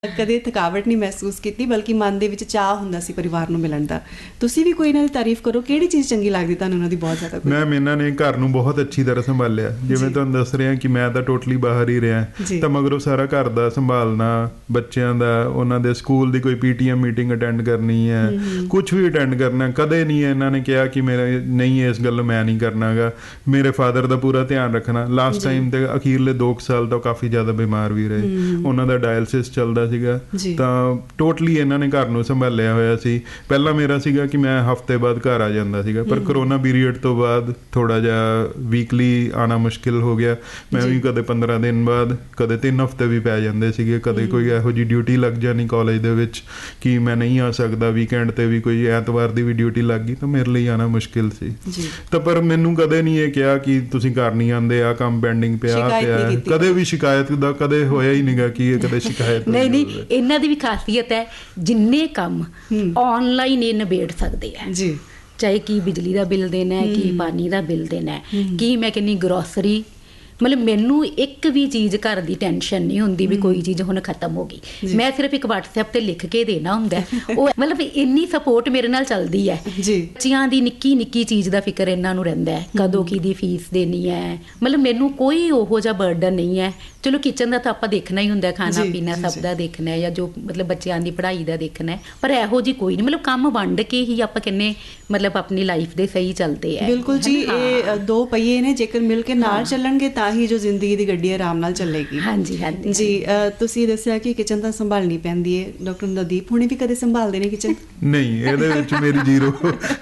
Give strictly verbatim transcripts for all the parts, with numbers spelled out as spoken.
ਕਦੇ ਥਕਾਵਟ ਨਹੀਂ ਮਹਿਸੂਸ ਕੀਤੀ, ਬਲਕਿ ਮਨ ਦੇ ਵਿੱਚ ਚਾਅ ਹੁੰਦਾ ਸੀ ਪਰਿਵਾਰ ਨੂੰ ਮਿਲਣ ਦਾ। ਤੁਸੀਂ ਵੀ ਕੋਈ ਇਹਨਾਂ ਦੀ ਤਾਰੀਫ ਕਰੋ, ਕਿਹੜੀ ਚੀਜ਼ ਚੰਗੀ ਲੱਗਦੀ ਤੁਹਾਨੂੰ ਉਹਨਾਂ ਦੀ ਬਹੁਤ ਜ਼ਿਆਦਾ? ਮੈਮ ਇਹਨਾਂ ਨੇ ਘਰ ਨੂੰ ਬਹੁਤ ਅੱਛੀ ਤਰ੍ਹਾਂ ਸੰਭਾਲਿਆ। ਜਿਵੇਂ ਤੁਹਾਨੂੰ ਦੱਸ ਰਿਹਾ ਕਿ ਮੈਂ ਤਾਂ ਟੋਟਲੀ ਬਾਹਰ ਹੀ ਰਿਹਾ, ਤਾਂ ਮਗਰੋਂ ਸਾਰਾ ਘਰ ਦਾ ਸੰਭਾਲਣਾ, ਬੱਚਿਆਂ ਦਾ, ਉਹਨਾਂ ਦੇ ਸਕੂਲ ਦੀ ਕੋਈ ਪੀਟੀਐਮ ਮੀਟਿੰਗ ਅਟੈਂਡ ਕਰਨੀ ਹੈ, ਕੁਝ ਵੀ ਅਟੈਂਡ ਕਰਨਾ, ਕਦੇ ਨਹੀਂ ਇਹਨਾਂ ਨੇ ਕਿਹਾ ਕਿ ਮੇਰਾ ਨਹੀਂ ਇਸ ਗੱਲ ਮੈਂ ਨਹੀਂ ਕਰਨਾਗਾ। ਮੇਰੇ ਫਾਦਰ ਦਾ ਪੂਰਾ ਧਿਆਨ ਰੱਖਣਾ। ਲਾਸਟ ਟਾਈਮ ਤੇ ਅਖੀਰਲੇ ਦੋ ਕੁ ਸਾਲ ਤੋਂ ਕਾਫੀ ਜ਼ਿਆਦਾ ਬਿਮਾਰ ਵੀ ਰਹੇ, ਉਹਨਾਂ ਦਾ ਡਾਇਲਸਿਸ ਚੱਲਦਾ ਸੀਗਾ, ਤਾਂ ਟੋਟਲੀ ਇਹਨਾਂ ਨੇ ਘਰ ਨੂੰ ਸੰਭਾਲਿਆ ਹੋਇਆ ਸੀ। ਪਹਿਲਾਂ ਮੇਰਾ ਸੀਗਾ ਕਿ ਮੈਂ ਹਫ਼ਤੇ ਬਾਅਦ ਘਰ ਆ ਜਾਂਦਾ ਸੀਗਾ, ਪਰ ਕਰੋਨਾ ਪੀਰੀਅਡ ਤੋਂ ਬਾਅਦ ਥੋੜਾ ਜਿਹਾ ਵੀਕਲੀ ਆਉਣਾ ਮੁਸ਼ਕਿਲ ਹੋ ਗਿਆ। ਮੈਂ ਵੀ ਕਦੇ ਪੰਦਰਾਂ ਦਿਨ ਬਾਅਦ, ਕਦੇ ਤਿੰਨ ਹਫ਼ਤੇ ਵੀ ਪੈ ਜਾਂਦੇ ਸੀਗੇ। ਕਦੇ ਕੋਈ ਇਹੋ ਜਿਹੀ ਡਿਊਟੀ ਲੱਗ ਜਾਣੀ ਕਾਲਜ ਦੇ ਵਿੱਚ ਕਿ ਮੈਂ ਨਹੀਂ ਆ ਸਕਦਾ, ਵੀਕਐਂਡ ਤੇ ਵੀ ਕੋਈ ਐਤਵਾਰ ਦੀ ਵੀ ਡਿਊਟੀ ਲੱਗ ਗਈ, ਤਾਂ ਮੇਰੇ ਲਈ ਆਉਣਾ ਮੁਸ਼ਕਿਲ ਸੀ। ਤਾਂ ਪਰ ਮੈਨੂੰ ਕਦੇ ਨਹੀਂ ਇਹ ਕਿਹਾ ਕਿ ਤੁਸੀਂ ਘਰ ਨਹੀਂ ਆਉਂਦੇ, ਆ ਕੰਮ ਪੈਂਡਿੰਗ ਪਿਆ ਪਿਆ। ਕਦੇ ਵੀ ਸ਼ਿਕਾਇਤ ਦਾ ਕਦੇ ਹੋਇਆ ਹੀ ਨਹੀਂਗਾ ਕਿ ਇਹ ਕਦੇ ਸ਼ਿਕਾਇਤ ਨਹੀਂ ਨਹੀਂ ਇਹਨਾਂ ਦੀ ਵੀ ਖਾਸੀਅਤ ਹੈ, ਜਿੰਨੇ ਕੰਮ ਆਨਲਾਈਨ ਇਹ ਨਿਬੇੜ ਸਕਦੇ ਆ ਜੀ। ਚਾਹੇ ਕੀ ਬਿਜਲੀ ਦਾ ਬਿੱਲ ਦੇਣਾ ਹੈ, ਕੀ ਪਾਣੀ ਦਾ ਬਿੱਲ ਦੇਣਾ ਹੈ, ਕੀ ਮੈਂ ਕਹਿੰਦੀ ਗਰੋਸਰੀ, ਮਤਲਬ ਮੈਨੂੰ ਇੱਕ ਵੀ ਚੀਜ਼ ਘਰ ਦੀ ਟੈਨਸ਼ਨ ਨਹੀਂ ਹੁੰਦੀ ਵੀ ਕੋਈ ਚੀਜ਼ ਹੁਣ ਖਤਮ ਹੋ ਗਈ। ਮੈਂ ਸਿਰਫ ਇੱਕ ਵਟਸਐਪ ਤੇ ਲਿਖ ਕੇ ਦੇਣਾ ਹੁੰਦਾ, ਉਹ ਮਤਲਬ ਇੰਨੀ ਸਪੋਰਟ ਮੇਰੇ ਨਾਲ ਚੱਲਦੀ ਹੈ। ਬੱਚਿਆਂ ਦੀ ਨਿੱਕੀ ਨਿੱਕੀ ਚੀਜ਼ ਦਾ ਫਿਕਰ ਇਹਨਾਂ ਨੂੰ ਰਹਿੰਦਾ ਹੈ, ਕਦੋਂ ਕਿਹਦੀ ਫੀਸ ਦੇਣੀ ਹੈ, ਮਤਲਬ ਮੈਨੂੰ ਕੋਈ ਉਹੋ ਜਿਹਾ ਬਰਡਨ ਨਹੀਂ ਹੈ। ਚਲੋ ਕਿਚਨ ਦਾ ਤਾਂ ਆਪਾਂ ਦੇਖਣਾ ਹੀ ਹੁੰਦਾ, ਖਾਣਾ ਪੀਣਾ ਸਭ ਦਾ ਦੇਖਣਾ ਹੈ, ਜਾਂ ਜੋ ਮਤਲਬ ਬੱਚਿਆਂ ਦੀ ਪੜ੍ਹਾਈ ਦਾ ਦੇਖਣਾ ਹੈ, ਪਰ ਇਹੋ ਜਿਹੀ ਕੋਈ ਨਹੀਂ। ਮਤਲਬ ਕੰਮ ਵੰਡ ਕੇ ਹੀ ਆਪਾਂ ਕਹਿੰਦੇ ਮਤਲਬ ਆਪਣੀ ਲਾਈਫ ਦੇ ਸਹੀ ਚੱਲਦੇ ਹੈ। ਬਿਲਕੁਲ ਜੀ, ਇਹ ਦੋ ਪਹੀਏ ਨੇ, ਜੇਕਰ ਮਿਲ ਕੇ ਨਾਲ ਚੱਲਣਗੇ ਤਾਂ ਹੀ ਜੋ ਜ਼ਿੰਦਗੀ ਦੀ ਗੱਡੀ ਆਰਾਮ ਨਾਲ ਚੱਲੇਗੀ। ਹਾਂਜੀ ਹਾਂਜੀ ਜੀ। ਤੁਸੀਂ ਦੱਸਿਆ ਕਿ ਕਿਚਨ ਤਾਂ ਸੰਭਾਲਣੀ ਪੈਂਦੀ ਹੈ। ਡਾਕਟਰ ਨਵਦੀਪ ਹੁਣੇ ਵੀ ਕਦੇ ਸੰਭਾਲਦੇ ਨੇ ਕਿਚਨ? ਨਹੀਂ, ਇਹਦੇ ਵਿੱਚ ਮੇਰੀ ਜ਼ੀਰੋ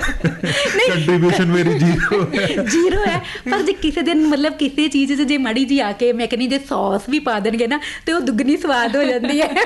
ਕੰਟਰੀਬਿਊਸ਼ਨ, ਮੇਰੀ ਜ਼ੀਰੋ ਜ਼ੀਰੋ ਹੈ। ਪਰ ਜੇ ਕਿਸੇ ਦਿਨ ਮਤਲਬ ਕਿਸੇ ਚੀਜ਼ 'ਚ ਜੇ ਮਾੜੀ ਜੀ ਆ ਕੇ ਮੈਂ ਕਹਿੰਦੀ ਜੇ ਸੌਸ ਵੀ ਪਾ ਦੇਣਗੇ ਨਾ ਤੇ ਉਹ ਦੁੱਗਣੀ ਸਵਾਦ ਹੋ ਜਾਂਦੀ ਹੈ।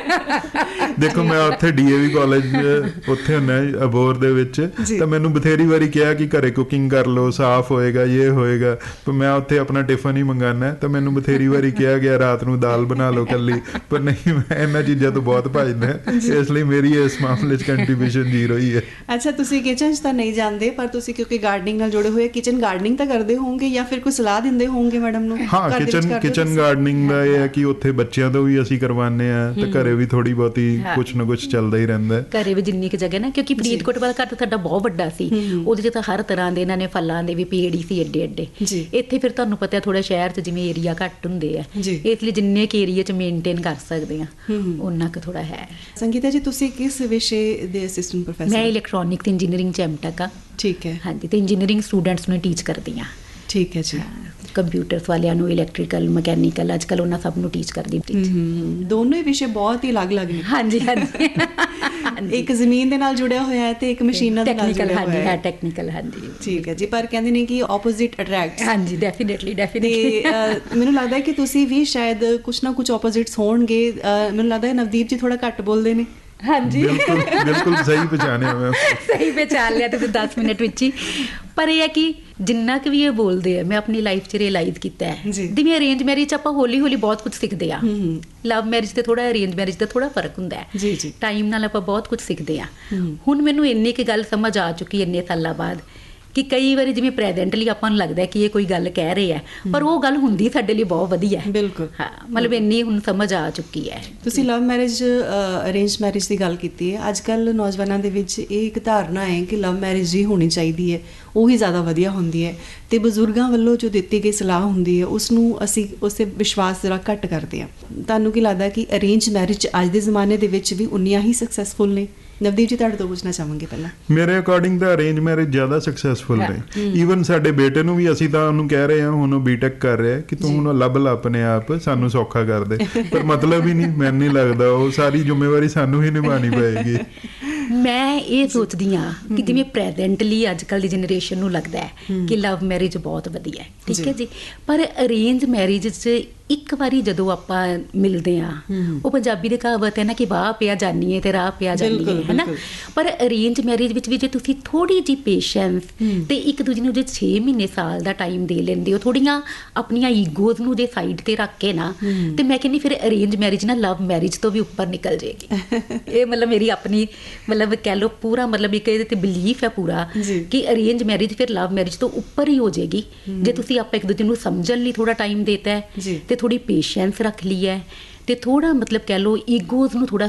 ਦੇਖੋ ਮੈਂ ਉੱਥੇ ਡੀਏਵੀ ਕਾਲਜ ਉੱਥੇ ਹੁੰਦਾ ਅਬੋਹਰ ਦੇ ਵਿੱਚ, ਤਾਂ ਮੈਨੂੰ ਬਥੇਰੀ ਵਾਰੀ ਕਿਹਾ ਕਿ ਘਰੇ ਕੁਕਿੰਗ ਕਰ ਲਓ, ਸਾਫ਼ ਹੋਏਗਾ, ਇਹ ਹੋਏਗਾ, ਪਰ ਮੈਂ ਉੱਥੇ ਆਪਣਾ ਟਿਫਨ ਹੀ ਮੰਗਾਨਾ, ਤਾਂ ਮੈਨੂੰ ਬਥੇਰੀ ਵਾਰੀ ਕਿਹਾ ਗਿਆ ਰਾਤ ਨੂੰ ਦਾਲ ਬਣਾ ਲਓ ਕੱਲੀ, ਪਰ ਨਹੀਂ, ਮੈਂ ਇਹਨਾਂ ਚੀਜ਼ਾਂ ਤੋਂ ਬਹੁਤ ਭੱਜਦਾ, ਇਸ ਲਈ ਮੇਰੀ ਇਸ ਮਾਮਲੇ 'ਚ ਕੰਟਰੀਬਿਊਸ਼ਨ ਜ਼ੀਰੋ ਹੀ ਹੈ। ਅੱਛਾ, ਤੁਸੀਂ ਕਿਚਨ 'ਚ ਤਾਂ ਨਹੀਂ ਜਾਂਦੇ, ਪਰ ਤੁਸੀਂ ਕਿਉਂਕਿ ਗਾਰਡਨਿੰਗ ਨਾਲ ਜੁੜੇ ਹੋਏ, ਕਿਚਨ ਗਾਰਡਨਿੰਗ ਤਾਂ ਕਰਦੇ ਹੋਵੋਗੇ ਜਾਂ ਫਿਰ ਕੋਈ ਸਲਾਹ ਦਿੰਦੇ ਹੋਵੋਗੇ ਮੈਡਮ ਨੂੰ? ਹਾਂ, ਕਿਚਨ ਕਿਚਨ ਗਾਰਡਨਿੰਗ ਦਾ ਇਹ ਹੈ ਕਿ ਉੱਥੇ ਬੱਚਿਆਂ ਤੋਂ ਵੀ ਅਸੀਂ ਕਰਵਾਉਂਦੇ ਹਾਂ, ਤੇ ਘਰੇ ਵੀ ਥੋੜੀ ਬਹੁਤੀ ਕੁਛ ਨਾ ਕੁਛ ਚੱਲਦਾ ਹੀ ਰਹਿੰਦਾ ਹੈ। ਘਰੇ ਵੀ ਜਿੰਨੀ ਕੁ ਜਗ੍ਹਾ ਨਾ, ਕਿਉਂਕਿ ਫਰੀਦਕੋਟ ਵਾਲਾ ਘਰ ਸਾਡਾ ਬਹੁਤ ਵੱਡਾ ਸੀ, ਉਹਦੇ 'ਚ ਤਾਂ ਹਰ ਤਰ੍ਹਾਂ ਦੇ ਇਹਨਾਂ ਨੇ ਫਲਾਂ ਦੇ ਵੀ ਪੇੜ ਹੀ ਸੀ ਏਡੇ ਏਡੇ। ਇੱਥੇ ਫਿਰ ਤੁਹਾਨੂੰ ਪਤਾ ਥੋੜਾ ਸ਼ਹਿਰ 'ਚ ਜਿਵੇਂ ਏਰੀਆ ਘੱਟ ਹੁੰਦੇ ਆ, ਇਸ ਲਈ ਜਿੰਨੇ ਕੁ ਏਰੀਆ 'ਚ ਮੇਨਟੇਨ ਕਰ ਸਕਦੇ ਆ ਉਹਨਾਂ ਕੁ ਥੋੜਾ ਹੈ। ਸੰਗੀਤਾ ਜੀ, ਤੁਸੀਂ ਕਿਸ ਵਿਸ਼ੇ ਦੇ ਅਸਿਸਟੈਂਟ ਪ੍ਰੋਫੈਸਰ? ਮੈਂ ਇਲੈਕਟ੍ਰੋਨਿਕਸ ਇੰਜੀਨੀਅਰਿੰਗ 'ਚ ਐਮਟੈਕ ਆ। ਠੀਕ ਹੈ। ਹਾਂਜੀ, ਤੇ ਇੰਜੀਨੀਅਰਿੰਗ ਸਟੂਡੈਂਟਸ ਨੂੰ ਟੀਚ ਕਰਦੀ ਹਾਂ। ਠੀਕ ਹੈ ਜੀ। ਕੰਪਿਊਟਰਸ ਵਾਲਿਆਂ ਨੂੰ, ਇਲੈਕਟ੍ਰੀਕਲ, ਮਕੈਨੀਕਲ, ਅੱਜ ਕੱਲ੍ਹ ਉਹਨਾਂ ਸਭ ਨੂੰ ਟੀਚ ਕਰਦੀ। ਦੋਨੋਂ ਹੀ ਵਿਸ਼ੇ ਬਹੁਤ ਹੀ ਅਲੱਗ-ਅਲੱਗ ਨੇ। ਹਾਂਜੀ ਹਾਂਜੀ ਇੱਕ ਜ਼ਮੀਨ ਦੇ ਨਾਲ ਜੁੜਿਆ ਹੋਇਆ ਹੈ ਤੇ ਇੱਕ ਮਸ਼ੀਨਾਂ ਦੇ ਨਾਲ ਜੁੜਿਆ ਹੋਇਆ ਹੈ। ਟੈਕਨੀਕਲ, ਹਾਂਜੀ ਠੀਕ ਹੈ ਜੀ। ਪਰ ਕਹਿੰਦੇ ਨੇ ਕਿ ਆਪੋਜ਼ਿਟ ਅਟਰੈਕਟ। ਹਾਂਜੀ, ਡੈਫੀਨੇਟਲੀ ਡੈਫੀਨੇਟਲੀ। ਮੈਨੂੰ ਲੱਗਦਾ ਹੈ ਕਿ ਤੁਸੀਂ ਵੀ ਸ਼ਾਇਦ ਕੁਛ ਨਾ ਕੁਛ ਆਪੋਜ਼ਿਟਸ ਹੋਣਗੇ। ਮੈਨੂੰ ਲੱਗਦਾ ਹੈ ਨਵਦੀਪ ਜੀ ਥੋੜਾ ਘੱਟ ਬੋਲਦੇ ਨੇ। ਹਾਂਜੀ, ਬਿਲਕੁਲ ਬਿਲਕੁਲ ਸਹੀ ਪਛਾਣਿਆ ਮੈਂ, ਸਹੀ ਪਛਾਣ ਲਿਆ ਤੁਸੀਂ ਦਸ ਮਿੰਟ ਵਿੱਚ ਹੀ। ਪਰ ਇਹ ਹੈ ਕਿ ਜਿੰਨਾ ਕੁ ਵੀ ਇਹ ਬੋਲਦੇ ਆ, ਮੈਂ ਆਪਣੀ ਲਾਈਫ 'ਚ ਰਿਅਲਾਈਜ਼ ਕੀਤਾ ਹੈ। ਜਿਵੇਂ ਅਰੇਂਜ ਮੈਰਿਜ 'ਚ ਆਪਾਂ ਹੌਲੀ ਹੌਲੀ ਬਹੁਤ ਕੁਝ ਸਿੱਖਦੇ ਆ, ਲਵ ਮੈਰਿਜ ਤੇ ਥੋੜਾ ਅਰੇਂਜ ਮੈਰਿਜ ਦਾ ਥੋੜਾ ਫਰਕ ਹੁੰਦਾ ਹੈ। ਜੀ ਜੀ, ਟਾਈਮ ਨਾਲ ਆਪਾਂ ਬਹੁਤ ਕੁਝ ਸਿੱਖਦੇ ਆ। ਹੁਣ ਮੈਨੂੰ ਇੰਨੀ ਕੁ ਗੱਲ ਸਮਝ ਆ ਚੁੱਕੀ ਇੰਨੇ ਸਾਲਾਂ ਬਾਅਦ ਕਿ ਕਈ ਵਾਰੀ ਜਿਵੇਂ ਪ੍ਰੈਜ਼ੈਂਟਲੀ ਆਪਾਂ ਨੂੰ ਲੱਗਦਾ ਕਿ ਇਹ ਕੋਈ ਗੱਲ ਕਹਿ ਰਹੇ ਆ, ਪਰ ਉਹ ਗੱਲ ਹੁੰਦੀ ਸਾਡੇ ਲਈ ਬਹੁਤ ਵਧੀਆ। ਬਿਲਕੁਲ, ਹਾਂ, ਮਤਲਬ ਇੰਨੀ ਹੁਣ ਸਮਝ ਆ ਚੁੱਕੀ ਹੈ। ਤੁਸੀਂ ਲਵ ਮੈਰਿਜ, ਅਰੇਂਜ ਮੈਰਿਜ ਦੀ ਗੱਲ ਕੀਤੀ ਹੈ। ਅੱਜ ਕੱਲ੍ਹ ਨੌਜਵਾਨਾਂ ਦੇ ਵਿੱਚ ਇਹ ਇੱਕ ਧਾਰਨਾ ਹੈ ਕਿ ਲਵ ਮੈਰਿਜ ਹੀ ਹੋਣੀ ਚਾਹੀਦੀ ਹੈ, ਉਹੀ ਜ਼ਿਆਦਾ ਵਧੀਆ ਹੁੰਦੀ ਹੈ, ਅਤੇ ਬਜ਼ੁਰਗਾਂ ਵੱਲੋਂ ਜੋ ਦਿੱਤੀ ਗਈ ਸਲਾਹ ਹੁੰਦੀ ਹੈ ਉਸ ਨੂੰ ਅਸੀਂ ਉਸੇ ਵਿਸ਼ਵਾਸ ਜ਼ਰਾ ਘੱਟ ਕਰਦੇ ਹਾਂ। ਤੁਹਾਨੂੰ ਕੀ ਲੱਗਦਾ ਕਿ ਅਰੇਂਜ ਮੈਰਿਜ ਅੱਜ ਦੇ ਜ਼ਮਾਨੇ ਦੇ ਵਿੱਚ ਵੀ ਉਨੀਆਂ ਹੀ ਸਕਸੈਸਫੁਲ ਨੇ? ਨਵਦੀਪ ਜੀ, ਤੁਹਾਡੇ ਤੋਂ ਪੁੱਛਣਾ ਚਾਹਾਂਗੇ ਪਹਿਲਾਂ। ਮੇਰੇ ਅਕੋਰਡਿੰਗ ਤਾਂ ਅਰੇਂਜ ਮੈਰਿਜ ਜ਼ਿਆਦਾ ਸਕਸੈਸਫੁਲ ਨੇ। ਈਵਨ ਸਾਡੇ ਬੇਟੇ ਨੂੰ ਵੀ ਅਸੀਂ ਤਾਂ ਉਹਨੂੰ ਕਹਿ ਰਹੇ ਹਾਂ, ਹੁਣ ਉਹ ਬੀਟੈਕ ਕਰ ਰਿਹਾ, ਕਿ ਤੂੰ ਹੁਣ ਲੱਭ ਲਾ ਆਪਣੇ ਆਪ, ਸਾਨੂੰ ਸੌਖਾ ਕਰ ਦੇ, ਪਰ ਮਤਲਬ ਹੀ ਨਹੀਂ। ਮੈਨੂੰ ਨਹੀਂ ਲੱਗਦਾ, ਉਹ ਸਾਰੀ ਜ਼ਿੰਮੇਵਾਰੀ ਸਾਨੂੰ ਹੀ ਨਿਭਾਉਣੀ ਪਏਗੀ। ਮੈਂ ਇਹ ਸੋਚਦੀ ਹਾਂ ਕਿ ਜਿਵੇਂ ਪ੍ਰੈਜ਼ੈਂਟਲੀ ਅੱਜ ਕੱਲ੍ਹ ਦੀ ਜਨਰੇਸ਼ਨ ਨੂੰ ਲੱਗਦਾ ਹੈ ਕਿ ਲਵ ਮੈਰਿਜ ਬਹੁਤ ਵਧੀਆ, ਠੀਕ ਹੈ ਜੀ, ਪਰ ਅਰੇਂਜ ਮੈਰਿਜ 'ਚ ਇੱਕ ਵਾਰੀ ਜਦੋਂ ਆਪਾਂ ਮਿਲਦੇ ਹਾਂ, ਉਹ ਪੰਜਾਬੀ ਦੀ ਕਹਾਵਤ ਹੈ ਨਾ ਕਿ ਵਾਹ ਪਿਆ ਜਾਨੀਏ ਤੇ ਰਾਹ ਪਿਆ ਜਾਨੀਏ, ਹੈ ਨਾ। ਪਰ ਅਰੇਂਜ ਮੈਰਿਜ ਵਿੱਚ ਵੀ ਜੇ ਤੁਸੀਂ ਥੋੜ੍ਹੀ ਜਿਹੀ ਪੇਸ਼ੈਂਸ ਤੇ ਇੱਕ ਦੂਜੇ ਨੂੰ ਜੇ ਛੇ ਮਹੀਨੇ ਸਾਲ ਦਾ ਟਾਈਮ ਦੇ ਲੈਂਦੇ ਹੋ, ਥੋੜ੍ਹੀਆਂ ਆਪਣੀਆਂ ਈਗੋਜ਼ ਨੂੰ ਜੇ ਸਾਈਡ ਤੇ ਰੱਖ ਕੇ ਨਾ, ਤੇ ਮੈਂ ਕਹਿੰਦੀ ਫਿਰ ਅਰੇਂਜ ਮੈਰਿਜ ਨਾ ਲਵ ਮੈਰਿਜ ਤੋਂ ਵੀ ਉੱਪਰ ਨਿਕਲ ਜਾਏਗੀ। ਇਹ ਮਤਲਬ ਮੇਰੀ ਆਪਣੀ ਮਤਲਬ ਕਹਿ ਲਓ ਪੂਰਾ ਮਤਲਬ ਇੱਕ ਇਹਦੇ ਤੇ ਬਿਲੀਫ ਹੈ ਪੂਰਾ ਕਿ ਅਰੇਂਜ ਮੈਰਿਜ ਫਿਰ ਲਵ ਮੈਰਿਜ ਤੋਂ ਉੱਪਰ ਹੀ ਹੋ ਜਾਏਗੀ ਜੇ ਤੁਸੀਂ ਆਪਾਂ ਇੱਕ ਦੂਜੇ ਨੂੰ ਸਮਝਣ ਲਈ ਥੋੜਾ ਟਾਈਮ ਦੇਤਾ ਹੈ ਤੇ ਥੋੜੀ ਪੇਸ਼ੈਂਸ ਰੱਖ ਲਈ ਹੈ ਤੇ ਥੋੜਾ ਮਤਲਬ ਕਹਿ ਲਓ ਈਗੋਜ਼ ਨੂੰ ਥੋੜਾ